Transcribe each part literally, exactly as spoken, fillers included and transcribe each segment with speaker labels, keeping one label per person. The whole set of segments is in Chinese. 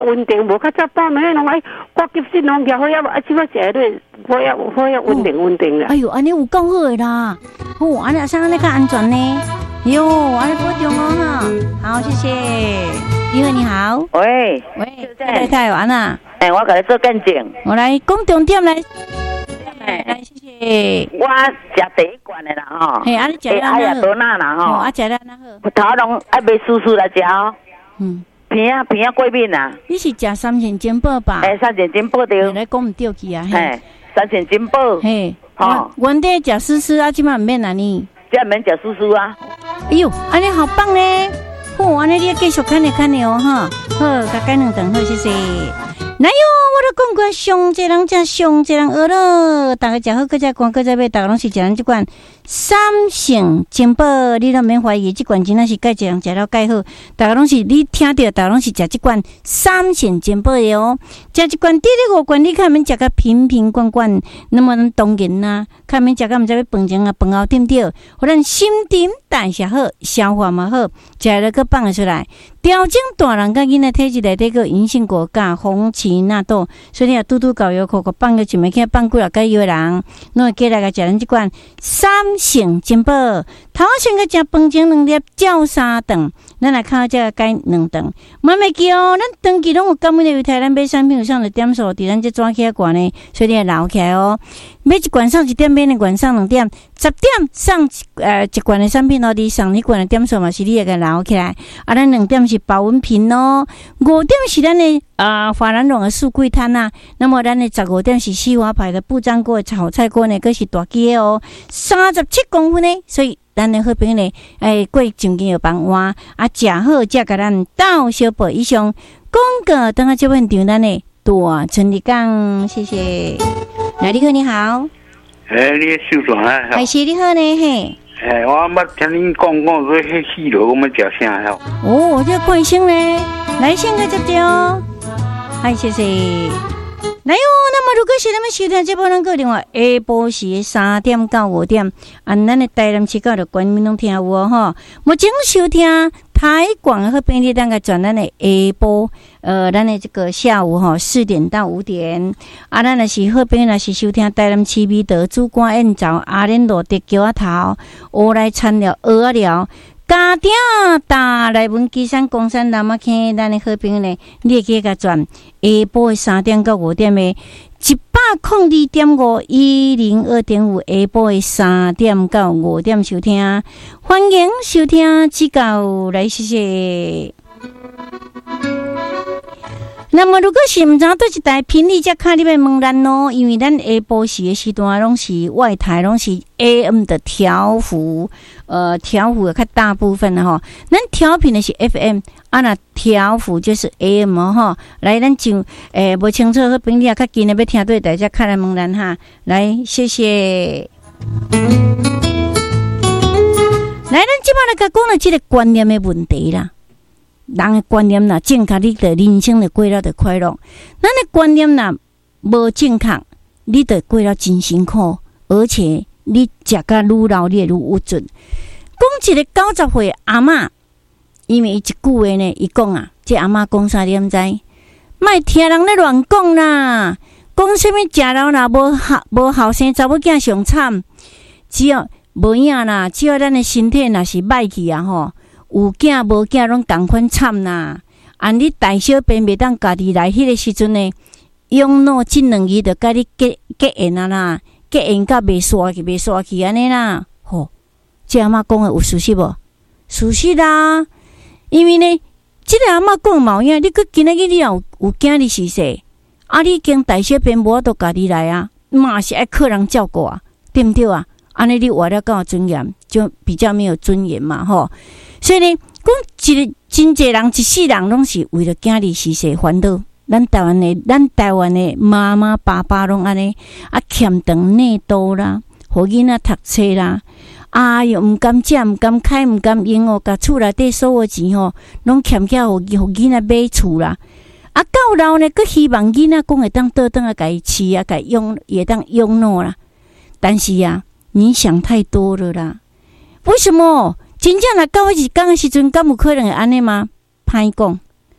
Speaker 1: 稳定，无较早报名拢爱挂急诊拢行好呀，啊，即摆食咧，好呀好呀稳定稳定啦。
Speaker 2: 哎呦，安尼有够好的啦，哦，安尼啥安尼较安全呢？哟，安尼保重哦哈。好，谢谢。你好，你好。
Speaker 3: 喂
Speaker 2: 喂，太太安娜。
Speaker 3: 哎、欸，我给你做见证。
Speaker 2: 我来讲重点来。哎，来谢谢。
Speaker 3: 我食第一罐的啦吼。
Speaker 2: 嘿，啊你食了哪好？
Speaker 3: 哎呀，多哪啦吼。
Speaker 2: 啊食了哪好？
Speaker 3: 头拢爱买酥酥来食哦。嗯。片啊片啊过敏啊！
Speaker 2: 你是食三线金宝吧？
Speaker 3: 哎、欸，三线金宝对。
Speaker 2: 来讲唔对去啊！
Speaker 3: 嘿，三线金宝。嘿，
Speaker 2: 吼，原地食丝丝啊，即马唔免啊你。
Speaker 3: 即马免食酥酥啊！
Speaker 2: 哎呦，安尼好棒呢！好，安尼你继续看呢看呢哦哈。好，甲改两顿好，谢谢。来哟，我都讲过，上济人食，上济人学咯。大家食好，搁再看，搁再买，大家拢是食咱即款三成金宝，你都免怀疑，即款真正是介济人食了介好。大家拢是你听到，大家拢是食即款三成金宝的哦。食即款第二五罐，你看免食个瓶瓶罐罐，那么咱当然啦，看免食个毋知要饭前啊，饭后点着，互咱心情代谢好，消化嘛好，食了个放得出来。调整大人甲囡仔体质内底个银杏果甲红荠纳豆，所以你啊拄拄搞药口个放个就袂起放几落个药人，侬会过来个食咱即款三成金宝，头先个食饭前两粒，照三顿，咱来看这改两顿，莫袂记哦，咱长期拢有感恩的犹太咱买产品有上的点数，伫咱这抓起来罐呢，所以你要留起来哦。买一罐送一点，买两罐送两点，十点送呃一罐的产品哦，你送一罐的点数嘛是你会个留起来，啊，咱两点是保温瓶哦，五点是咱的啊华南龙的素桂摊啊，那么咱的十五点是西华牌的不粘锅的炒菜锅呢，佫是大机的哦，三十七公分呢，所以咱的好朋友呢，哎，过正经有帮我啊，食好才甲咱到小宝以上广告，等下这问题咱的大陈立刚，谢谢。来，你好，你好。
Speaker 4: 哎，你收啥啊？
Speaker 2: 哎，是你好呢，嘿。
Speaker 4: 哎，我捌听恁讲讲说迄戏罗，我们食啥了？
Speaker 2: 哦，这贵姓呢？来先个接着哦。哎，谢谢。来哟，那么如果是咱们收听这波咱个另外下晡时三点到五点，按咱的台南市教的观众拢听有哦吼。目前收听台广和便利单个转咱的下晡，呃，咱的这个下午哈四点到五点，啊，咱若是好朋友若是收听台南市美德主管宴造阿莲路的桥仔头，乌来餐了蚵仔料。家庭大来文基山公山南马坑，咱的好朋友呢，你会记甲转下晡的三点到五点的一百空二点五一零二点五，下晡的三点到五点收听，欢迎收听指教来，谢谢。那么如果是毋知倒一台频率才卡，你要问咱咯，因为咱下晡时的时段拢是外台，拢是 A M 的调幅，呃，调幅较大部分的吼。咱调频的是 F M， 啊那调幅就是 A M 吼。来，咱就诶无清楚好朋友啊，较近的要听对大家看来问咱哈。来，谢谢。来，咱即摆来甲讲了即个观念的问题啦。人的观念啦正确，你的人生的过了的快乐；咱的观念啦无正确，你的过了真辛苦，而且你食甲愈老，你会愈有准。讲一个九十岁阿嬷，因为伊一句话呢，伊讲啊，这阿嬷讲啥你毋知？莫听人咧乱讲啦，讲什么食老啦，无好无后生查某囝上惨，只要无影啦，只要咱的身体若是歹去啊吼。有囝无囝拢同款惨啦！按你大小便袂当家己来，迄个时阵呢，用脑即两字就甲你结结缘啊啦，结缘甲袂刷去，袂刷去安尼啦。吼，这阿嬷讲的有事实无？事实啦，因为呢，即个阿嬷讲毛影，你佮今仔日你有有囝你是说，啊，你经大小便无法度家己来啊，嘛是爱靠人照顾啊，对毋对啊？安尼你活了够有尊严，就比较没有尊严嘛，吼。所以呢，讲一个真济人一世人拢是为了囝儿是说烦恼。咱台湾的，咱台湾的妈妈爸爸拢安尼啊，欠长内多啦，互囡仔读册啦，啊又毋甘食，毋甘开，毋甘用哦，甲厝内底所有钱吼，拢欠起互互囡仔买厝啦。啊，到老呢，佮希望囡仔讲会当倒转啊，家己饲啊，家养也当养老啦。但是啊，你想太多了啦。为什么？真正若到迄日讲的时阵，敢有可能会安尼吗？歹讲，迄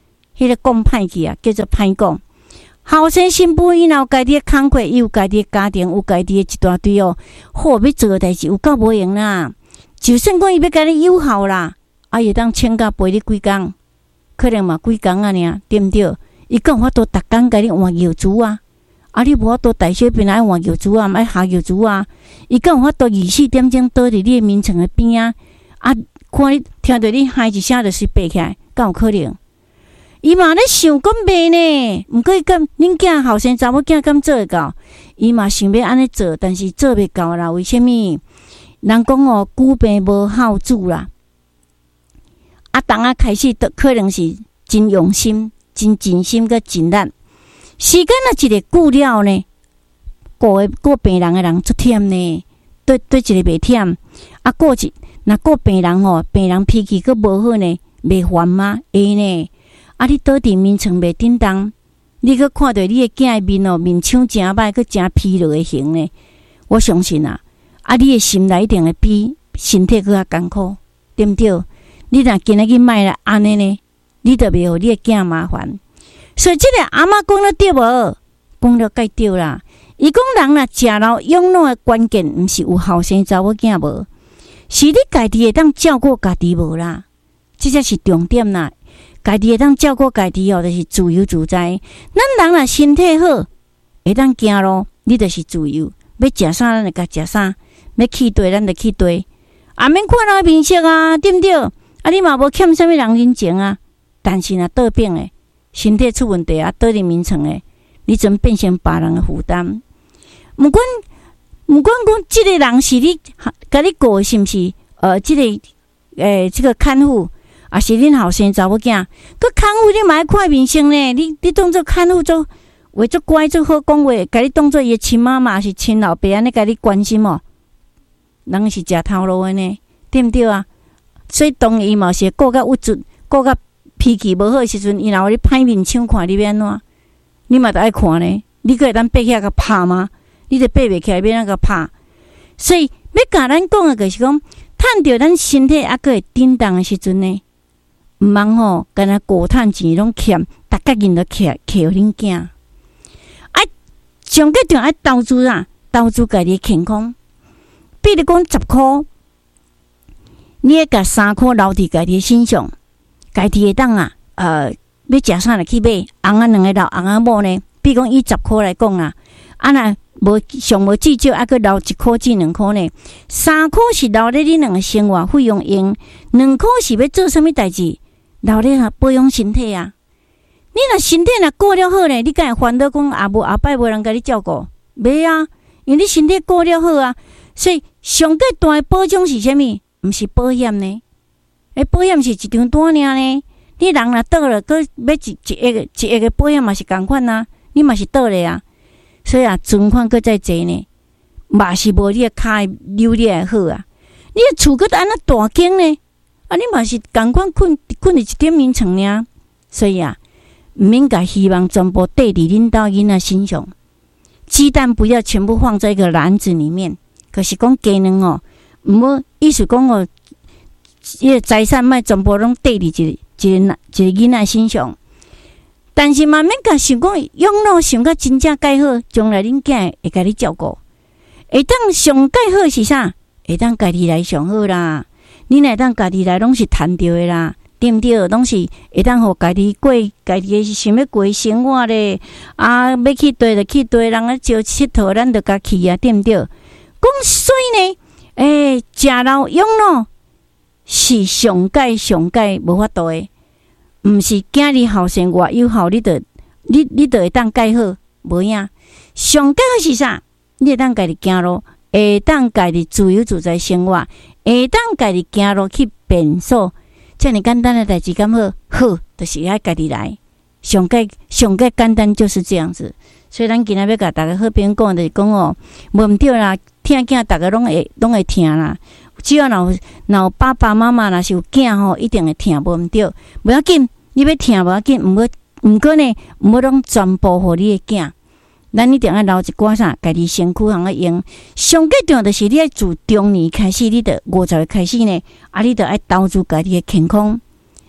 Speaker 2: 迄个讲歹去啊，叫做歹讲。后生新妇伊有家己的工课，伊有家己的家庭，有家己的一大堆哦，好要做的代志有够无用啦。就算讲伊要甲你友好啦，啊，伊当请假陪你几工，可能嘛几工啊尔，对毋对？伊讲法度逐工甲你换药珠啊，啊，你无法度大小便爱换药珠啊，爱下药珠啊。伊讲法度二十四点钟倒伫你的眠床的边啊，啊，看你听到你喊一声就是爬起来，敢有可能？伊嘛咧想讲袂呢，毋过伊敢恁囝后生查某囝敢做会到？伊嘛想要安尼做，但是做袂到啦。为虾米？人讲哦，久病无孝子啦。啊，当啊开始都可能是真用心、真尽心个真力。时间啊，一个久了呢，顾个顾病人的人足忝呢，对对一个袂忝。啊，顾一若顾病人吼，病人脾气佫无好呢，袂烦吗？会呢。啊！你倒伫眠床袂振动，你佫看到你的囝的面哦，面相真歹，佫真疲劳的型呢。我相信啊，啊，你的心内一定会比身体佫较艰苦，对毋对？你若今仔日卖来安尼呢，你着袂互你的囝麻烦。所以即个阿嬷讲了对无？讲了该对啦。伊讲人若食老养老的关键，毋是有后生查某囝无，是你家己会当照顾家己无啦。这才是重点啦。家己会当照顾家己哦，就是自由自在。咱人若身体好，会当行路，你就是自由。要食啥，咱就甲食啥；要去对，咱就去对。啊，免看人面色啊，对毋对？啊，你嘛无欠啥物人人情啊。但是若倒病诶，身体出问题啊，倒伫眠床诶，你怎变成别人诶负担？毋管毋管讲，即个人是你甲你顾，是毋是？呃，即、這個诶，即、這個看護。啊，是恁后生查某囝，佮看护你嘛爱看面色呢？你你当做看护做话做乖做好讲话，甲你当做伊的亲妈妈是亲老爸安尼甲你关心哦。人是食头路的呢，对毋对啊？所以当伊嘛是顾较郁卒，顾较脾气无好的时阵，伊若有咧歹面相看，你要安怎？你嘛得爱看呢？你可会当爬起来甲拍吗？你得爬袂起来，要安怎甲拍？所以要甲咱讲的就是讲，趁着咱身体还佫会振动的时阵呢。毋茫吼，干那过趁钱拢欠，逐个人都欠欠互恁囝。啊，上个重要投资啊，投资家己健康。比如讲十箍，你会甲三箍留伫家己身上，家己会当啊，呃，要食啥来去买？翁仔两个留，翁仔某呢？比如讲以十箍来讲啦，啊若无上无至少还佫留一箍至两箍呢。三箍是留咧你两个生活费用用，两箍是要做啥物代志？留咧保养身体啊！你若身体若顾了好呢，你敢会烦恼讲后无后摆无人甲你照顾？袂啊，因为你身体顾了好啊。所以上个大的保障是啥物？毋是保险呢？诶，保险是一张单尔呢。你人若倒了，佮要一一亿一亿个保险嘛是共款啊，你嘛是倒咧啊。所以啊，存款佮再济呢，嘛是无你的骹的流力会好啊。你的厝佮安那大间呢？啊，你嘛是共款困困伫一点眠床尔，所以啊，毋免甲希望全部缀伫恁兜囡仔身上。鸡蛋不要全部放在一个篮子里面，可是讲鸡卵哦，毋好意思讲哦，伊个财产莫全部拢缀伫一个一个一个囡仔身上。但是嘛，免甲想讲养老想甲真正介好，将来恁囝会甲你照顾。会当上介好是啥？会当家己来上好啦。你若当家己来拢是赚着的啦，对毋对？拢是会当互家己过家己的想要过生活咧。啊，要去佗就去佗，人啊招佚佗，咱就甲去啊，对毋对？讲所以呢，诶、欸，食老养老是上界上界无法度的，毋是囝日后生活有效，你着你你着会当介好，无影。上界好是啥？你会当家己行路，会当家己自由自在生活。会当家己行路去便所，遮尔简单的代志，敢好？好，就是爱家己来。上界上界简单就是这样子。所以咱今仔要甲大家好朋友讲，就是讲哦，无毋对啦，听囝大家拢会拢会听啦。只要若若爸爸妈妈若是有囝吼，一定会听，无毋对。无要紧，你要听无要紧，毋好毋过呢，毋好拢全部互你的囝。咱一定要留一寡啥，家己身躯通爱用。上个重要就是你爱自中年开始，你得五十岁开始呢，啊，你得爱投资家己的健康，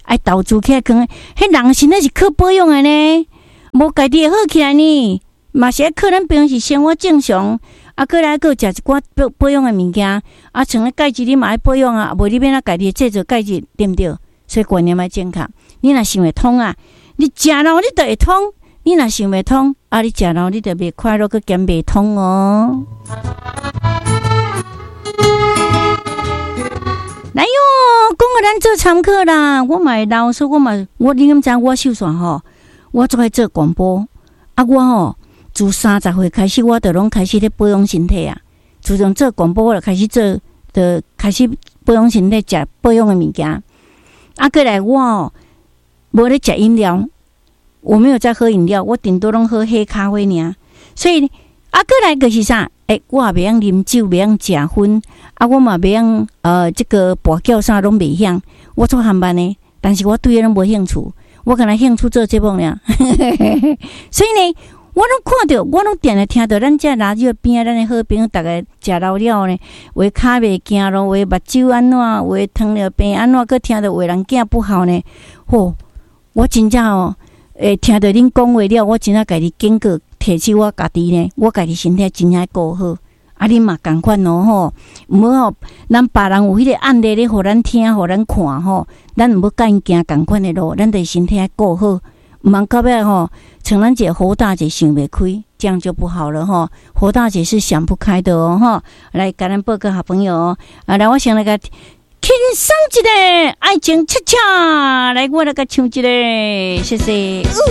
Speaker 2: 爱投资起来讲，迄人身体是靠保养的呢，无家己会好起来呢，嘛是可能平时生活正常，啊，过来个食一寡保保养的物件，啊，像咧钙质你嘛爱保养啊，无你免啊家己制作钙质，对毋对？所以观念要正确。你若想袂通啊，你食了你就会通；你若想袂通，啊，你食了你就袂快乐，佮减袂通哦。来哟，讲个咱做参考啦。我嘛会老说，我嘛我你敢知我秀煞吼，我做爱做广播啊，我吼自三十岁开始，我就拢开始咧保养身体啊。自从做广播，我就开始做，就开始保养身体，食保养的物件。啊，过来我哦，无咧食饮料，我没有在喝饮料，我顶多拢喝黑咖啡尔。所以啊，过来就是啥？诶、欸，我也袂晓啉酒，袂晓食薰，啊，我嘛袂晓呃，这个跋筊啥拢袂晓。我做航班呢，但是我对迄拢无兴趣，我敢若兴趣做节目尔。所以呢，我拢看到，我拢定定听到，咱这垃圾边啊，咱的好朋友，逐个食老了呢，话骹袂惊咯，话目睭安怎，话糖尿病安怎，佮听到话人囝不好呢。吼，我真正哦，诶，听到恁讲话了，我真正家己经过。提起我家己呢，我家己身体真爱顾好，啊，恁嘛共款咯吼，毋好吼，咱别人有迄个案例咧，互咱听，互咱看吼，咱毋要甲因行共款的路，咱得身体爱顾好，毋通到尾吼，像咱一个好大姐想袂开，这样就不好了吼。好大姐是想不开的哦吼。来，甲咱报告好朋友哦，啊，来，我想来个轻松一个爱情恰恰，来，我来个唱一个，谢谢。